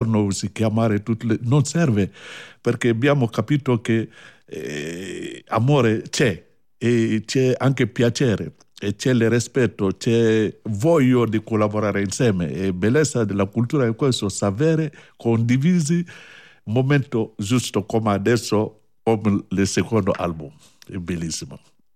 governo si chiamare tutte le... non serve, perché abbiamo capito che amore c'è, e c'è anche piacere, e c'è il rispetto, c'è voglia di collaborare insieme, e bellezza della cultura è questo, sapere condivisi momento giusto come adesso, come il secondo album, è bellissimo.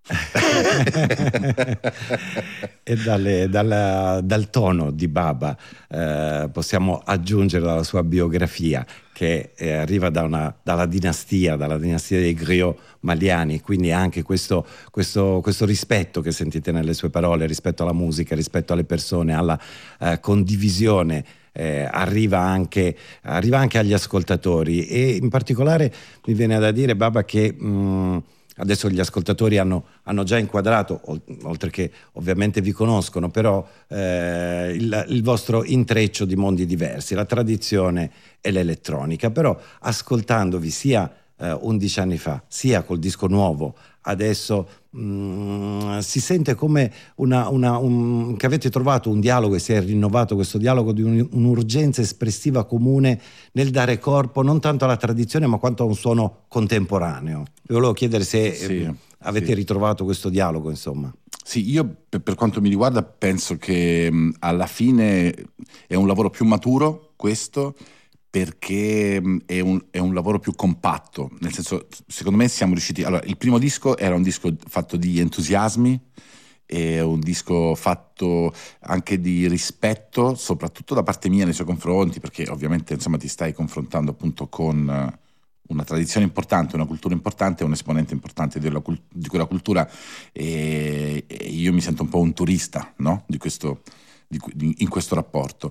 E dal tono di Baba possiamo aggiungere alla sua biografia che arriva dalla dinastia dei Griot Maliani, quindi anche questo rispetto che sentite nelle sue parole rispetto alla musica, rispetto alle persone, alla condivisione. Arriva anche agli ascoltatori, e in particolare mi viene da dire, Baba, che adesso gli ascoltatori hanno già inquadrato, oltre che ovviamente vi conoscono, però il vostro intreccio di mondi diversi, la tradizione e l'elettronica. Però ascoltandovi sia 11 anni fa, sia col disco nuovo adesso, si sente come che avete trovato un dialogo, e si è rinnovato questo dialogo di un'urgenza espressiva comune nel dare corpo non tanto alla tradizione ma quanto a un suono contemporaneo. Vi volevo chiedere se avete ritrovato questo dialogo, insomma. Sì, io per quanto mi riguarda penso che alla fine è un lavoro più maturo questo, perché è un lavoro più compatto, nel senso, secondo me siamo riusciti. Allora, il primo disco era un disco fatto di entusiasmi, è un disco fatto anche di rispetto, soprattutto da parte mia nei suoi confronti, perché ovviamente insomma ti stai confrontando appunto con una tradizione importante, una cultura importante, un esponente importante di quella cultura, e io mi sento un po' un turista, no? In questo rapporto.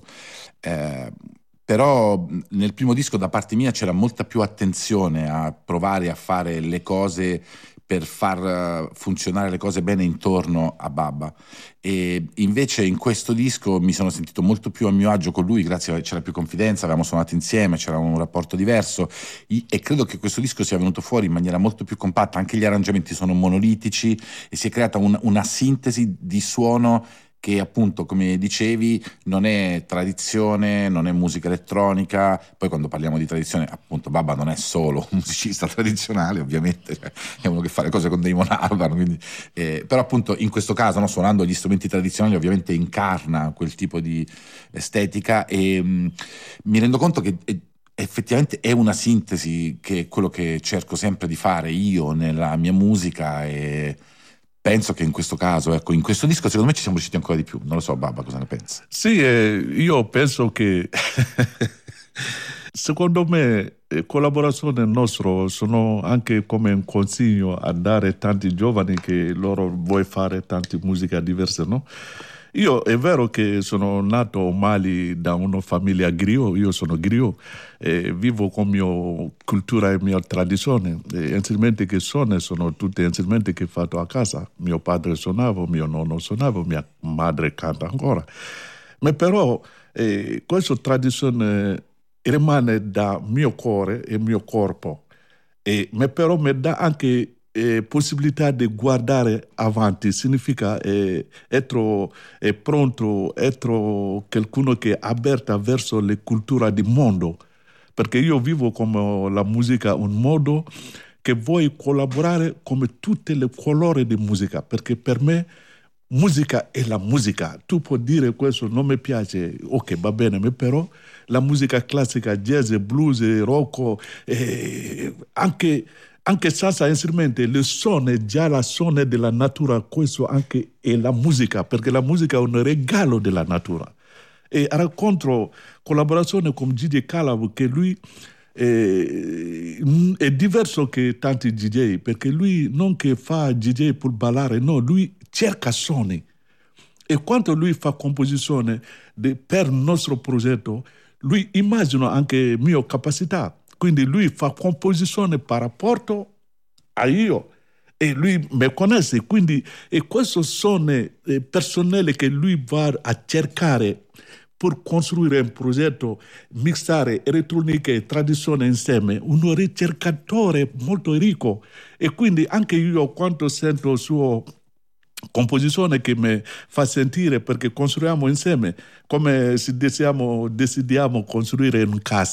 Però nel primo disco da parte mia c'era molta più attenzione a provare a fare le cose per far funzionare le cose bene intorno a Baba, e invece in questo disco mi sono sentito molto più a mio agio con lui, grazie a c'era più confidenza, avevamo suonato insieme, c'era un rapporto diverso, e credo che questo disco sia venuto fuori in maniera molto più compatta. Anche gli arrangiamenti sono monolitici e si è creata una sintesi di suono che appunto, come dicevi, non è tradizione, non è musica elettronica. Poi quando parliamo di tradizione, appunto, Baba non è solo un musicista tradizionale, ovviamente, cioè, è uno che fa le cose con Damon Albarn, quindi, però appunto in questo caso, no, suonando gli strumenti tradizionali, ovviamente incarna quel tipo di estetica, e mi rendo conto che effettivamente è una sintesi, che è quello che cerco sempre di fare io nella mia musica, e penso che in questo caso, ecco, in questo disco secondo me ci siamo riusciti ancora di più. Non lo so, Baba, cosa ne pensi? Sì, io penso che secondo me collaborazione nostra sono anche come un consiglio a dare tanti giovani che loro vuoi fare tante musiche diverse, no? Io è vero che sono nato a Mali da una famiglia griot, io sono griot, vivo con mia cultura e mia tradizione. Gli strumenti che sono tutti strumenti che ho fatto a casa. Mio padre suonava, mio nonno suonava, mia madre canta ancora. Ma però questa tradizione rimane da mio cuore e mio corpo, ma però mi dà anche possibilità di guardare avanti, significa essere pronto, essere qualcuno che è aperto verso le culture del mondo, perché io vivo come la musica un modo che vuoi collaborare come tutti i colori di musica, perché per me musica è la musica. Tu puoi dire questo non mi piace, ok, va bene, ma però la musica classica, jazz, blues, rock, anche salsa strumenti, le suoni, già la suoni della natura, questo anche è la musica, perché la musica è un regalo della natura. E racconto collaborazione con Gigi Calab, che lui è diverso che tanti DJ, perché lui non che fa DJ per ballare, no, lui cerca suoni. E quando lui fa composizione per il nostro progetto, lui immagina anche mia capacità. Quindi lui fa composizione per rapporto a io, e lui mi conosce, quindi questo sono personale che lui va a cercare per costruire un progetto, mixare elettronica e tradizione insieme, un ricercatore molto ricco. E quindi anche io quando sento il suo composizione che mi fa sentire, perché costruiamo insieme come se decidiamo costruire un casa.